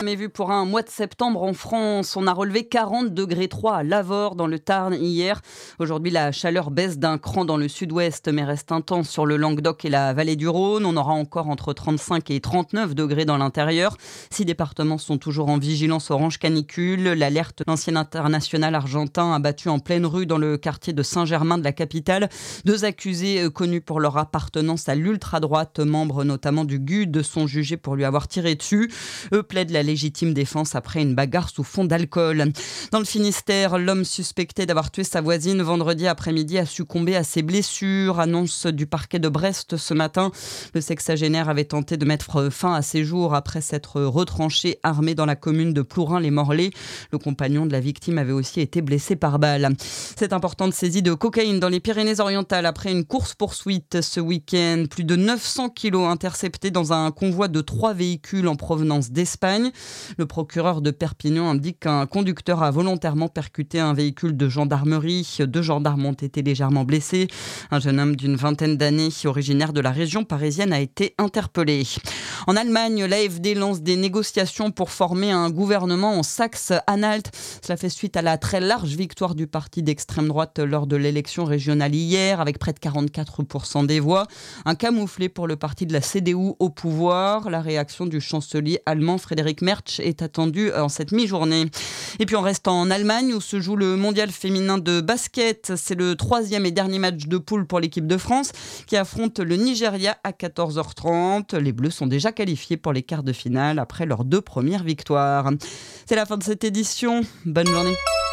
jamais vu pour un mois de septembre en France. On a relevé 40,3 degrés à Lavore dans le Tarn hier. Aujourd'hui, la chaleur baisse d'un cran dans le sud-ouest mais reste intense sur le Languedoc et la vallée du Rhône. On aura encore entre 35 et 39 degrés dans l'intérieur. 6 départements sont toujours en vigilance orange canicule. L'alerte l'ancien international argentin abattu en pleine rue dans le quartier de Saint-Germain de la capitale. 2 accusés connus pour leur appartenance à l'ultra-droite, membres notamment du GUD, sont jugés pour lui avoir tiré dessus. Eux plaident la légitime défense après une bagarre sous fond d'alcool. Dans le Finistère, l'homme suspecté d'avoir tué sa voisine vendredi après-midi a succombé à ses blessures. Annonce du parquet de Brest ce matin. Le sexagénaire avait tenté de mettre fin à ses jours après s'être retranché armé dans la commune de Plourin-les-Morlaix. Le compagnon de la victime avait aussi été blessé par balle. Cette importante saisie de cocaïne dans les Pyrénées-Orientales après une course-poursuite ce week-end. Plus de 900 kilos interceptés dans un convoi de 3 véhicules en provenance d'Espagne. Le procureur de Perpignan indique qu'un conducteur a volontairement percuté un véhicule de gendarmerie. 2 gendarmes ont été légèrement blessés. Un jeune homme d'une vingtaine d'années, originaire de la région parisienne, a été interpellé. En Allemagne, l'AfD lance des négociations pour former un gouvernement en Saxe-Anhalt. Cela fait suite à la très large victoire du parti d'extrême droite lors de l'élection régionale hier, avec près de 44% des voix. Un camouflet pour le parti de la CDU au pouvoir. La réaction du chancelier allemand Friedrich Merz est attendue en cette mi-journée. Et puis on reste en Allemagne où se joue le mondial féminin de basket. C'est le 3e et dernier match de poule pour l'équipe de France qui affronte le Nigeria à 14h30. Les Bleus sont déjà qualifiés pour les quarts de finale après leurs 2 premières victoires. C'est la fin de cette édition. Bonne journée.